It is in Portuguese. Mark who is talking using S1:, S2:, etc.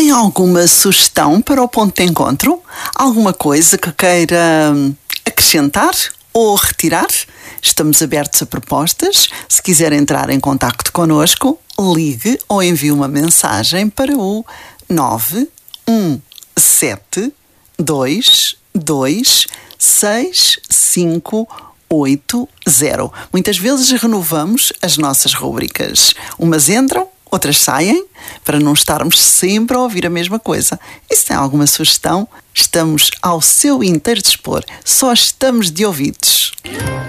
S1: Tem alguma sugestão para o ponto de encontro? Alguma coisa que queira acrescentar ou retirar? Estamos abertos a propostas. Se quiser entrar em contacto connosco, ligue ou envie uma mensagem para o 917226580. Muitas vezes renovamos as nossas rúbricas. Umas entram, outras saem, para não estarmos sempre a ouvir a mesma coisa. E se tem alguma sugestão, estamos ao seu inteiro dispor. Só estamos de ouvidos.